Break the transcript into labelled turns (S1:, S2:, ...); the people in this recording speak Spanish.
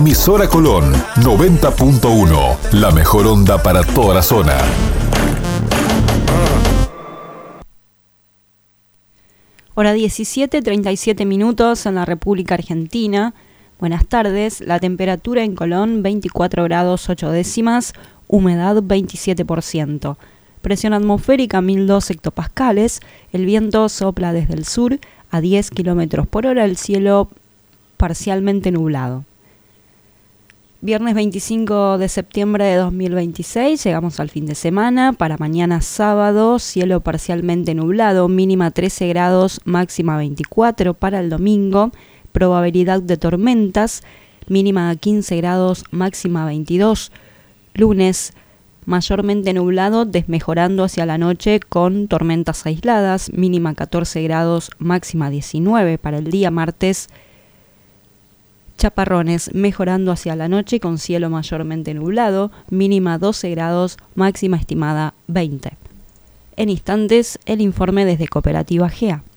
S1: Emisora Colón 90.1, la mejor onda para toda la zona.
S2: Hora 17:37 minutos en la República Argentina. Buenas tardes, la temperatura en Colón 24 grados 8 décimas, humedad 27%. Presión atmosférica 1002 hectopascales, el viento sopla desde el sur a 10 km por hora, el cielo parcialmente nublado. Viernes 25 de septiembre de 2026, llegamos al fin de semana. Para mañana sábado, cielo parcialmente nublado, mínima 13 grados, máxima 24. Para el domingo, probabilidad de tormentas, mínima 15 grados, máxima 22. Lunes, mayormente nublado, desmejorando hacia la noche con tormentas aisladas, mínima 14 grados, máxima 19. Para el día martes, chaparrones, mejorando hacia la noche con cielo mayormente nublado, mínima 12 grados, máxima estimada 20. En instantes, el informe desde Cooperativa GEA.